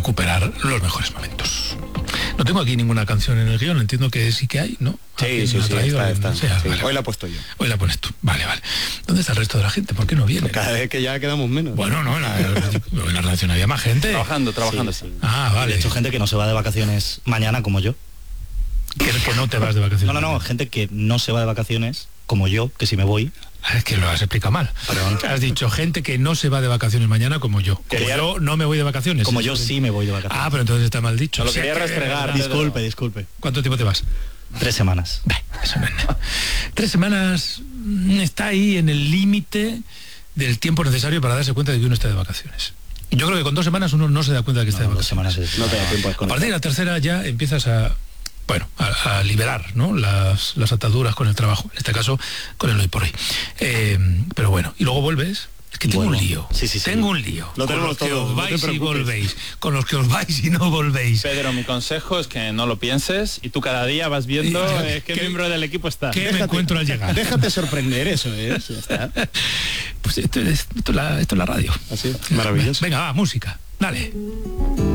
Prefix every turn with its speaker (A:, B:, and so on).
A: recuperar los mejores momentos. No tengo aquí ninguna canción en el guión, entiendo que sí que hay, ¿no?
B: Sí, está. Sí.
A: Vale.
B: Hoy la he puesto yo.
A: Hoy la pones tú, vale. ¿Dónde está el resto de la gente? ¿Por qué no viene?
B: Cada vez que ya quedamos menos.
A: Bueno, no, en la redacción había más gente.
C: Trabajando.
B: Sí.
A: Ah, vale.
D: De hecho, gente que no se va de vacaciones mañana como yo.
A: Que no te vas de vacaciones.
D: No, gente que no se va de vacaciones como yo, que si me voy.
A: Es que lo has explicado mal.
D: Perdón.
A: Has dicho gente que no se va de vacaciones mañana como yo. Yo no me voy de vacaciones.
D: Como yo sí me voy de vacaciones.
A: Ah, pero entonces está mal dicho.
C: No lo quería restregar.
D: Disculpe.
A: ¿Cuánto tiempo te vas?
D: 3 semanas.
A: Eso no es nada. 3 semanas está ahí en el límite del tiempo necesario para darse cuenta de que uno está de vacaciones. Y yo creo que con 2 semanas uno no se da cuenta de que está de vacaciones.
D: 2 semanas
B: No te da tiempo.
A: A partir de la tercera ya empiezas a liberar, ¿no? las ataduras con el trabajo, en este caso con el hoy por hoy. Pero bueno, y luego vuelves. Es que tengo un lío.
D: Sí.
A: Tengo un lío.
B: Lo
A: con los que
B: todo,
A: os vais
B: no te
A: y
B: preocupes.
A: volvéis. Con los que os vais y no volvéis.
C: Pedro, mi consejo es que no lo pienses y tú cada día vas viendo qué miembro del equipo está.
A: ¿Qué me encuentro al llegar?
B: Déjate sorprender, eso es. Ya está.
A: Pues esto es la radio.
B: Así, maravilloso.
A: Venga, va, música. Dale.